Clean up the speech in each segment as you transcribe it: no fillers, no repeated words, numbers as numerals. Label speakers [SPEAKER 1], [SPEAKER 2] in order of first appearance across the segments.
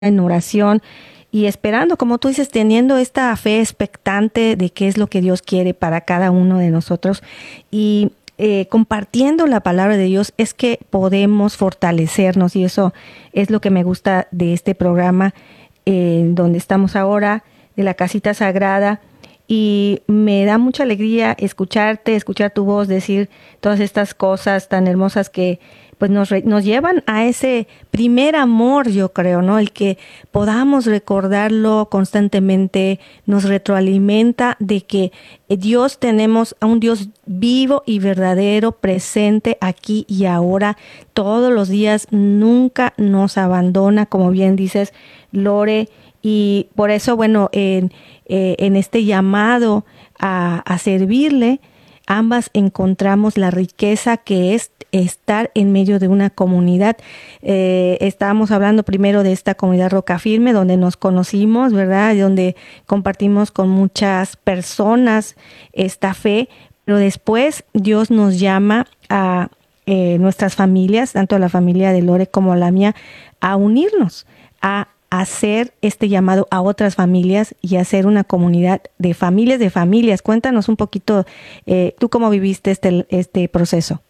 [SPEAKER 1] en oración y esperando, como tú dices, teniendo esta fe expectante de qué es lo que Dios quiere para cada uno de nosotros y compartiendo la palabra de Dios es que podemos fortalecernos, y eso es lo que me gusta de este programa donde estamos ahora, de la Casita Sagrada. Y me da mucha alegría escucharte, escuchar tu voz, decir todas estas cosas tan hermosas que pues nos llevan a ese primer amor, yo creo, ¿no? El que podamos recordarlo constantemente nos retroalimenta de que Dios, tenemos a un Dios vivo y verdadero, presente aquí y ahora, todos los días, nunca nos abandona, como bien dices, Lore. Y por eso, bueno, en este llamado a servirle, ambas encontramos la riqueza que es estar en medio de una comunidad. Estábamos hablando primero de esta comunidad Roca Firme, donde nos conocimos, ¿verdad? Donde compartimos con muchas personas esta fe, pero después Dios nos llama a nuestras familias, tanto a la familia de Lore como a la mía, a unirnos, a hacer este llamado a otras familias y hacer una comunidad de familias de familias. Cuéntanos un poquito, tú cómo viviste este proceso.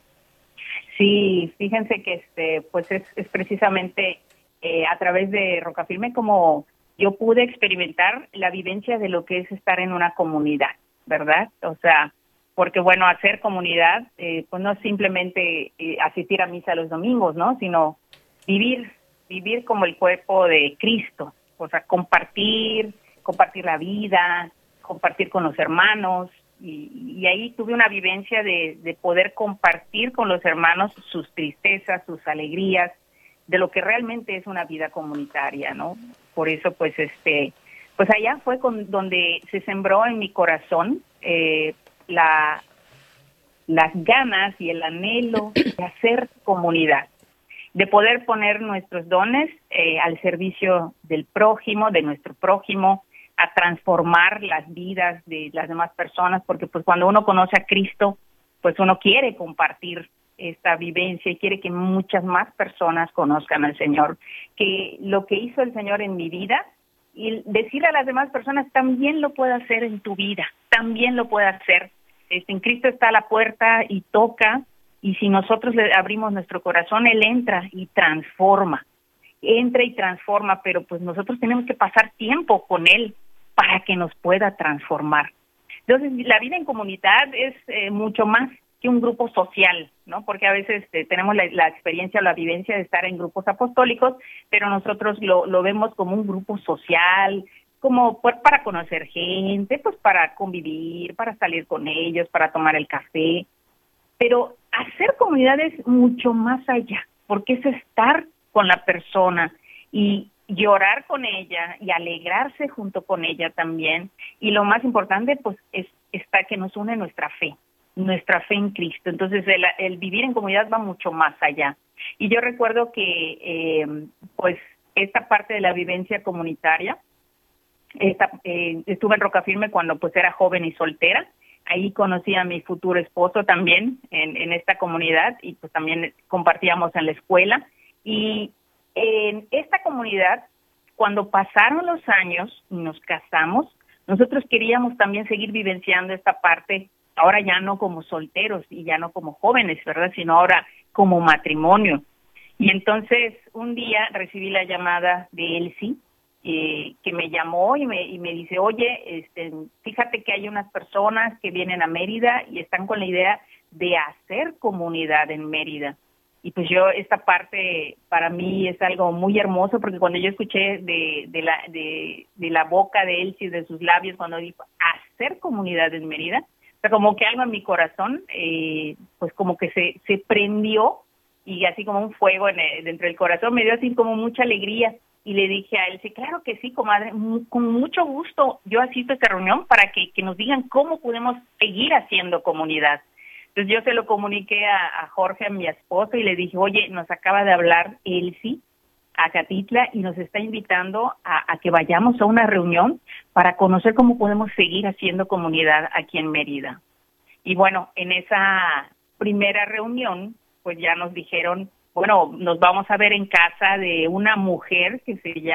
[SPEAKER 2] Sí, fíjense que pues es precisamente a través de Roca Firme como yo pude experimentar la vivencia de lo que es estar en una comunidad, ¿verdad? O sea, porque bueno, hacer comunidad, pues no es simplemente asistir a misa los domingos, ¿no? Sino vivir como el cuerpo de Cristo, o sea, compartir la vida, compartir con los hermanos, y ahí tuve una vivencia de poder compartir con los hermanos sus tristezas, sus alegrías, de lo que realmente es una vida comunitaria, ¿no? Por eso, pues allá fue donde se sembró en mi corazón las ganas y el anhelo de hacer comunidad, de poder poner nuestros dones al servicio del prójimo, de nuestro prójimo, a transformar las vidas de las demás personas, porque pues cuando uno conoce a Cristo, pues uno quiere compartir esta vivencia y quiere que muchas más personas conozcan al Señor, que lo que hizo el Señor en mi vida, y decirle a las demás personas, también lo puede hacer en tu vida, también lo puede hacer. En Cristo está a la puerta y toca, y si nosotros le abrimos nuestro corazón, Él entra y transforma, pero pues nosotros tenemos que pasar tiempo con Él para que nos pueda transformar. Entonces, la vida en comunidad es mucho más que un grupo social, ¿no? Porque a veces tenemos la experiencia o la vivencia de estar en grupos apostólicos, pero nosotros lo vemos como un grupo social, como pues, para conocer gente, pues para convivir, para salir con ellos, para tomar el café. Pero hacer comunidad es mucho más allá, porque es estar con la persona y llorar con ella y alegrarse junto con ella también. Y lo más importante, pues, está que nos une nuestra fe en Cristo. Entonces, el vivir en comunidad va mucho más allá. Y yo recuerdo que, pues, esta parte de la vivencia comunitaria, estuve en Roca Firme cuando, pues, era joven y soltera. Ahí conocí a mi futuro esposo también en esta comunidad y pues también compartíamos en la escuela. Y en esta comunidad, cuando pasaron los años y nos casamos, nosotros queríamos también seguir vivenciando esta parte, ahora ya no como solteros y ya no como jóvenes, ¿verdad? Sino ahora como matrimonio. Y entonces un día recibí la llamada de Elsie, que me llamó y me dice, oye, fíjate que hay unas personas que vienen a Mérida y están con la idea de hacer comunidad en Mérida. Y pues esta parte para mí es algo muy hermoso, porque cuando yo escuché de la boca de Elsie, de sus labios, cuando dijo hacer comunidad en Mérida, o sea, como que algo en mi corazón, pues como que se prendió, y así como un fuego dentro del corazón, me dio así como mucha alegría. Y le dije a él, sí, claro que sí, comadre, con mucho gusto yo asisto a esta reunión para que nos digan cómo podemos seguir haciendo comunidad. Entonces yo se lo comuniqué a Jorge, a mi esposo, y le dije, oye, nos acaba de hablar Elsie a Catitla y nos está invitando a que vayamos a una reunión para conocer cómo podemos seguir haciendo comunidad aquí en Mérida. Y bueno, en esa primera reunión, pues ya nos dijeron bueno, nos vamos a ver en casa de una mujer que se